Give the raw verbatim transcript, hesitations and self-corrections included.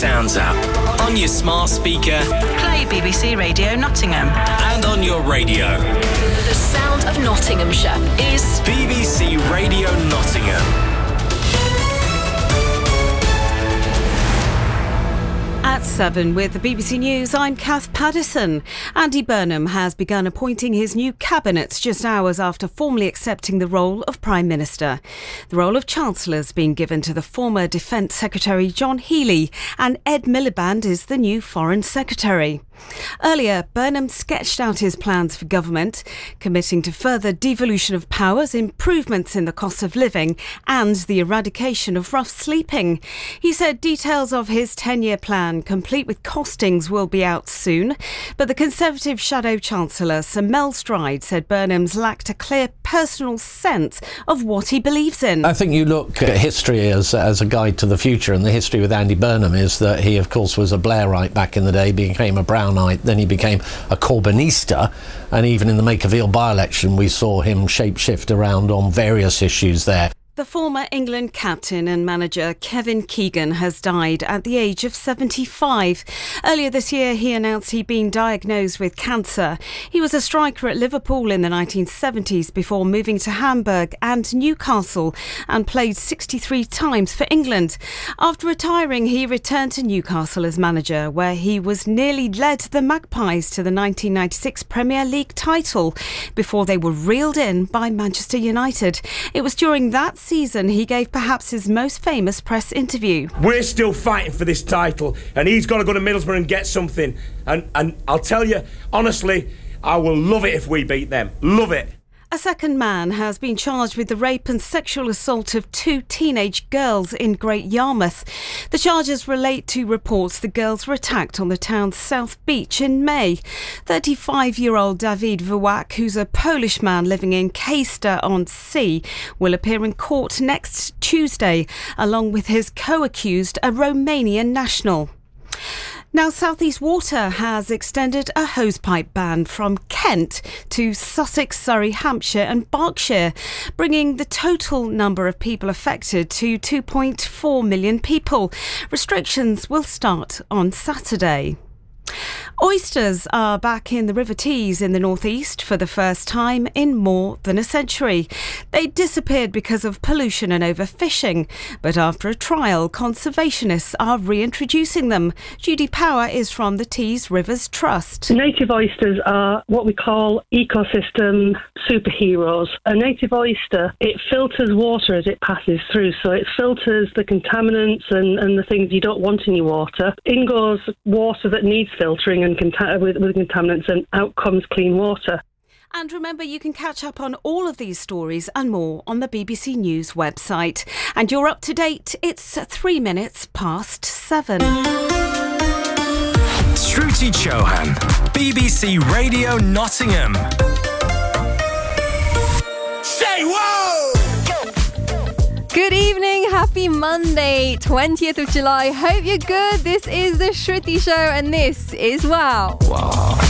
Sounds app. On your smart speaker. Play B B C Radio Nottingham. And on your radio. The sound of Nottinghamshire is B B C Radio Nottingham. At seven with the B B C News, I'm Kath Paddison. Andy Burnham has begun appointing his new cabinet just hours after formally accepting the role of Prime Minister. The role of Chancellor has been given to the former Defence Secretary John Healey, and Ed Miliband is the new Foreign Secretary. Earlier, Burnham sketched out his plans for government, committing to further devolution of powers, improvements in the cost of living and the eradication of rough sleeping. He said details of his ten-year plan, complete with costings, will be out soon. But the Conservative Shadow Chancellor, Sir Mel Stride, said Burnham's lacked a clear personal sense of what he believes in. I think you look at history as, as a guide to the future, and the history with Andy Burnham is that he, of course, was a Blairite back in the day, became a Brownite, then he became a Corbynista, and even in the Makerfield by-election we saw him shape-shift around on various issues there. The former England captain and manager Kevin Keegan has died at the age of seventy-five. Earlier this year, he announced he'd been diagnosed with cancer. He was a striker at Liverpool in the nineteen seventies before moving to Hamburg and Newcastle, and played sixty-three times for England. After retiring, he returned to Newcastle as manager, where he was nearly led the Magpies to the nineteen ninety-six Premier League title before they were reeled in by Manchester United. It was during that season he gave perhaps his most famous press interview. We're still fighting for this title, and he's got to go to Middlesbrough and get something. And, and I'll tell you, honestly, I will love it if we beat them. Love it. A second man has been charged with the rape and sexual assault of two teenage girls in Great Yarmouth. The charges relate to reports the girls were attacked on the town's South Beach in May. thirty-five-year-old David Wyak, who's a Polish man living in Caister-on-Sea, will appear in court next Tuesday, along with his co-accused, a Romanian national. Now, South East Water has extended a hosepipe ban from Kent to Sussex, Surrey, Hampshire and Berkshire, bringing the total number of people affected to two point four million people. Restrictions will start on Saturday. Oysters are back in the River Tees in the northeast for the first time in more than a century. They disappeared because of pollution and overfishing, but after a trial, conservationists are reintroducing them. Judy Power is from the Tees Rivers Trust. Native oysters are what we call ecosystem superheroes. A native oyster, it filters water as it passes through, so it filters the contaminants and, and the things you don't want in your water. In goes water that needs filtering and Conta- with, with contaminants, and out comes clean water. And remember, you can catch up on all of these stories and more on the B B C News website. And you're up to date. It's three minutes past seven. Shruti Chauhan, B B C Radio Nottingham. Say whoa! Good evening, happy Monday, twentieth of July. Hope you're good. This is the Shruti Show and this is Wow. Wow.